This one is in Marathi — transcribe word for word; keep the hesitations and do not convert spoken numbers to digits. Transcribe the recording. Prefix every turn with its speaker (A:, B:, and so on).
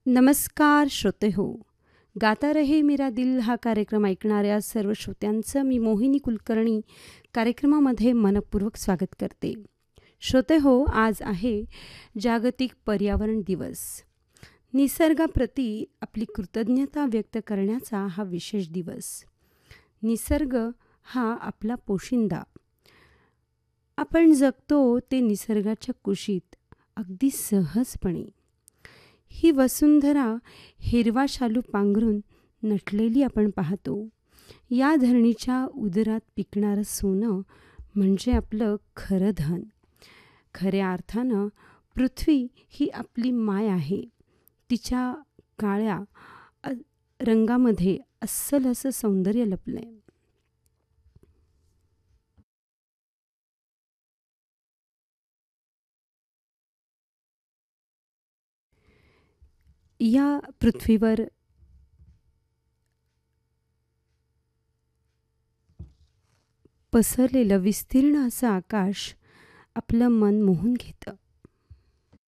A: नमस्कार श्रोते हो, गाता रहे मेरा दिल हा कार्यक्रम ऐकणाऱ्या सर्व श्रोत्यांचं मी मोहिनी कुलकर्णी कार्यक्रमामध्ये मनपूर्वक स्वागत करते. श्रोते हो, आज आहे जागतिक पर्यावरण दिवस. निसर्गाप्रती आपली कृतज्ञता व्यक्त करण्याचा हा विशेष दिवस. निसर्ग हा आपला पोशिंदा. आपण जगतो ते निसर्गाच्या कुशीत अगदी सहजपणे. ही वसुंधरा हिरवा शालू पांघरून नटलेली आपण पाहतो. या धरणीच्या उदरात पिकणारं सोनं म्हणजे आपलं खरं धन. खऱ्या अर्थानं पृथ्वी ही आपली माय आहे. तिच्या काळ्या अ रंगामध्ये अस्सल असं सौंदर्य लपलंय. या पृथ्वीवर पसरलेलं विस्तीर्ण असं आकाश आपलं मन मोहून घेतं.